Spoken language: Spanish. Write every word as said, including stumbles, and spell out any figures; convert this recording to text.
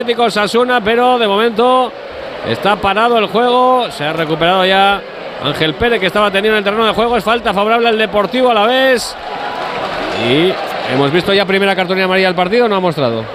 Atlético Osasuna, pero de momento está parado el juego. Se ha recuperado ya Ángel Pérez, que estaba teniendo en el terreno de juego. Es falta favorable al Deportivo a la vez. Y hemos visto ya primera cartulina amarilla del partido, no ha mostrado.